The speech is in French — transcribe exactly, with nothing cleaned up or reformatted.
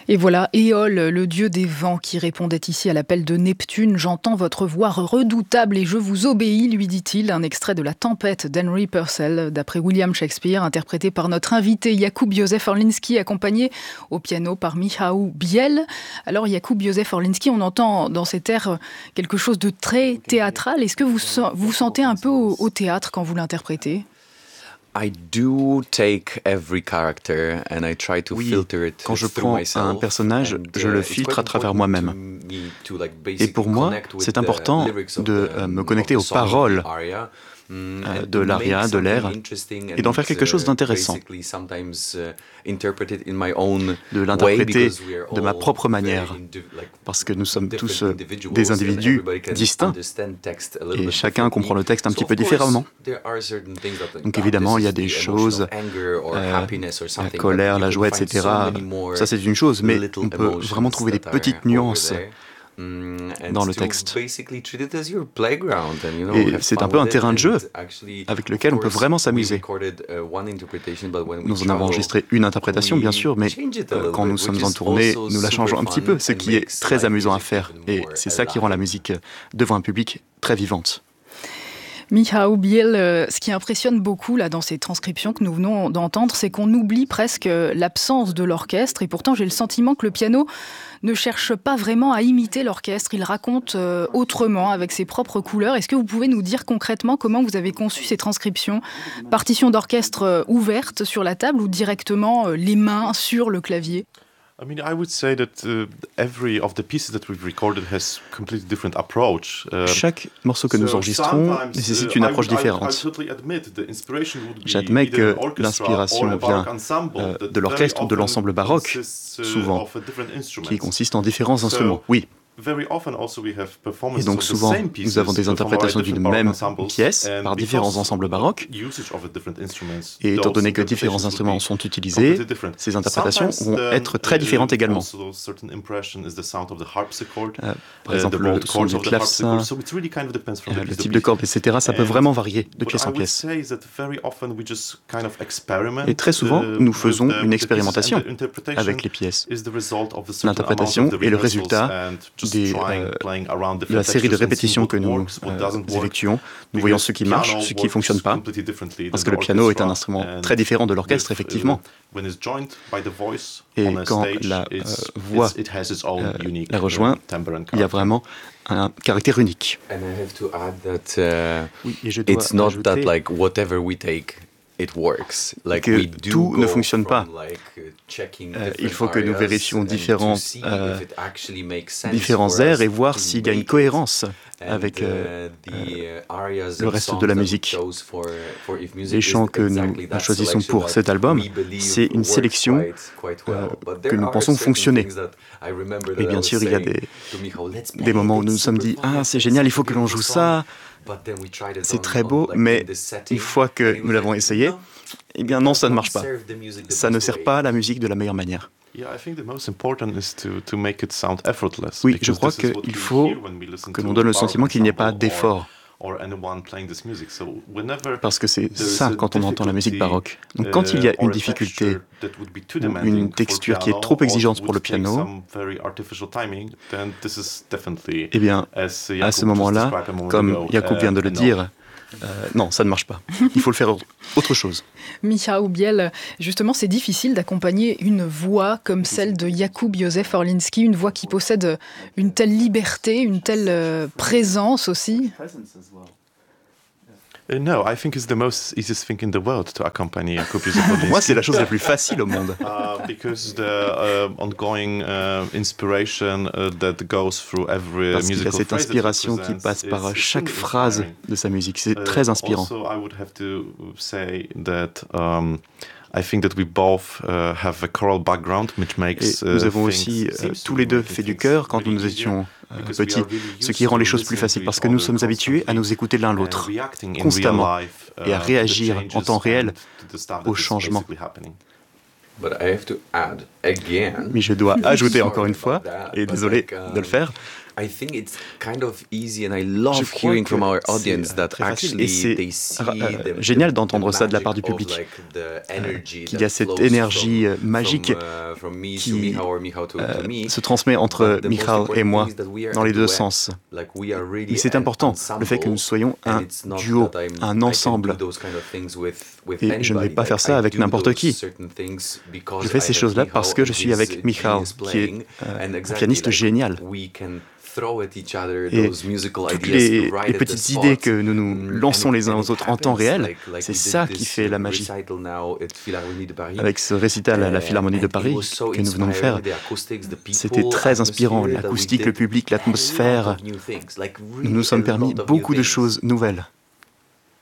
Et voilà, Éole, le dieu des vents, qui répondait ici à l'appel de Neptune. « J'entends votre voix redoutable et je vous obéis », lui dit-il. Un extrait de La Tempête d'Henry Purcell, d'après William Shakespeare, interprété par notre invité Jakub Józef Orliński, accompagné au piano par Michał Biel. Alors Jakub Józef Orliński, on entend dans cet air quelque chose de très théâtral. Est-ce que vous vous sentez un peu au, au théâtre quand vous l'interprétez ? I do take every character and I try to Oui, filter it quand je through prends myself. un personnage, And, je uh, le it's filtre quite à travers important moi-même. to me to, like, Et basically pour moi, connect with c'est the important lyrics of de the- euh, me of connecter the aux song, of the paroles aria, mm, euh, and de to l'aria, make de l'air, something interesting et d'en and, faire quelque chose uh, d'intéressant, basically sometimes, uh, interpret it in my own de way, l'interpréter because we are de ma all propre very manière, indi- like, parce que nous sommes different tous euh, individuals des and individus everybody can distincts, understand text a little et bit chacun comprend le texte un differently. petit So peu of course, différemment. there are certain things that, like, Donc ah, évidemment, this il y a is des the choses, emotion of anger or euh, happiness or la something, colère, but la you joie, can find so et cetera. many more Ça, c'est une chose, mais little on peut emotions vraiment trouver des that are petites over nuances there. Mm, and dans le to texte. basically treat it as your playground and, you know, Et have c'est fun un peu un with it. terrain de jeu And actually, avec of lequel on peut course, vraiment we s'amuser. recorded, uh, one interpretation, but when we Nous en avons travel, enregistré une interprétation, bien we sûr, mais change it a euh, little quand bit, nous which sommes is en tournée, also nous la changeons un super petit fun peu, ce and qui est makes très live amusant à music faire. even Et more c'est ça qui rend la alive. musique devant un public très vivante. Michał Biel, euh, ce qui impressionne beaucoup là dans ces transcriptions que nous venons d'entendre, c'est qu'on oublie presque euh, l'absence de l'orchestre. Et pourtant, j'ai le sentiment que le piano ne cherche pas vraiment à imiter l'orchestre. Il raconte euh, autrement, avec ses propres couleurs. Est-ce que vous pouvez nous dire concrètement comment vous avez conçu ces transcriptions ? Partition d'orchestre euh, ouverte sur la table ou directement euh, les mains sur le clavier ? I mean, I would say that uh, every of the pieces that we've recorded has completely different approach. Uh, Chaque morceau que nous so enregistrons sometimes, nécessite uh, une I approche would- I would- I différente. totally admit the inspiration would be J'admets either que an orchestra l'inspiration or a vient baroque ensemble euh, that de l'orchestre ou de very l'ensemble often baroque, consists, uh, souvent, of a different instruments. qui consiste en différents So, instruments. Oui. very often also we have performances Et donc of the souvent, same pieces nous avons des from our interprétations different d'une baroque même ensembles, pièce and par différents because ensembles baroques. usage of the different instruments, Et étant those donné que interpretations différents would instruments be sont utilisés, completely different. ces interprétations Sometimes vont the, être très différentes uh, également. also certain impression is the sound of the harpsichord, Euh, par uh, exemple, the le bold son chords du of the clavecin, harpsichord. So it really kind of depends from euh, the le piece to type de piece. corde, et cetera. Ça peut And vraiment varier de what pièce I en would pièce. say is that very often we just kind of experiment, Et très souvent, uh, nous with faisons the- une with the expérimentation pieces, and the interpretation avec les pièces. is the result of the certain L'interprétation amount of the est le rehearsals résultat and just des, trying, euh, playing around de la different série de textures and seeing répétitions what que nous works, what euh, doesn't work. effectuons. Nous voyons ce qui marche, ce qui ne fonctionne pas, parce que le piano est un instrument très différent de l'orchestre, effectivement. Et quand la euh, voix euh, la rejoint, il y a vraiment un caractère unique. And I have to add that uh, Oui, et je dois it's not that ajouter like whatever we take, it works. Like que we do tout ne go fonctionne from, pas. like, uh, checking Euh, il different faut que nous arias vérifions and to différents, see euh, if it actually makes sense différents for airs us et voir to s'il y a une make it. cohérence And, avec euh, uh, the, uh, arias le and reste songs de la that we musique. chose for- for If Music Les is chants que nous exactly that choisissons selection pour that cet album, we believe c'est une works sélection quite- quite well. euh, But que there nous are pensons certain fonctionner. things that I remember Et that I bien was sûr, il y a saying des, to Michał, "Let's play des moments it, où nous nous it's sommes super dit fun, « Ah, c'est it's génial, il such faut a que l'on joue beautiful ça, song." But then we tried it c'est on- très on, beau, like, mais in this setting, une fois and que it was nous l'avons like, essayé, no, eh bien non, ça ne it marche pas. doesn't serve the music the Ça ne best sert way. pas la musique de la meilleure manière. Yeah, I think the most important is to, to make it sound effortless. Oui, je because crois this is what qu'il we faut hear when we listen que to l'on donne le baroque sentiment qu'il n'y ait pas ensemble d'effort. or- or anyone playing this music. So whenever Parce que c'est there is ça a quand on entend la musique difficulty, baroque. Donc quand il y a uh, or une a difficulté texture that would be too ou demanding une for texture qui est piano trop or exigeante pour would le take piano, some very artificial timing, then this is definitely, eh bien, as à Jakub ce just moment-là, described a moment comme ago, Jakub vient de uh, le a no. dire, euh, non, ça ne marche pas. Il faut le faire autre chose. Michał Biel, justement, c'est difficile d'accompagner une voix comme celle de Jakub Józef Orliński, une voix qui possède une telle liberté, une telle euh, présence aussi. Uh, no, I think it's the most easiest thing in the world to accompany Jakub Józef Pour moi, Orliński. c'est la chose la plus facile au monde. Uh, because the uh, ongoing uh, inspiration uh, that goes through every Parce qu'il y a musical cette phrase that he inspiration qui presents passe par is chaque extremely phrase inspiring. de sa musique. C'est Uh, très inspirant. Also, I would have to say that um, I think that we both uh, have a choral background, which Et makes uh, nous avons things- aussi euh, seems to tous les deux make fait du things chœur quand really nous easier, étions euh, because we petits, are really ce used qui rend to les choses plus listening faciles to parce each que nous other sommes habitués à constantly nous écouter l'un and l'autre reacting in constamment real life, uh, et à to the réagir changes en temps réel and to the stuff aux that is changements. basically happening. But I have to add again. Mais je dois ajouter Sorry encore une fois, about that, et but désolé like, um, de le faire, I think it's kind of easy, and I je love crois hearing que from our c'est audience that très facile actually et c'est they see euh, the, génial the- d'entendre the ça de la part du magic of, public. like, the Euh, energy qu'il y that a cette flows énergie from- euh, magique from, uh, qui euh, se transmet entre Michał et moi dans les deux sens. Mais c'est important, le fait que nous soyons un duo, un ensemble. Et je ne vais pas faire ça avec n'importe qui. Je fais ces choses-là parce que je suis avec Michał, qui est euh, un pianiste génial. Et toutes les, les petites idées que nous nous lançons les uns aux autres en temps réel, c'est ça qui fait la magie. Avec ce récital à la Philharmonie de Paris que nous venons de faire, c'était très inspirant. L'acoustique, le public, l'atmosphère. Nous nous sommes permis beaucoup de choses nouvelles.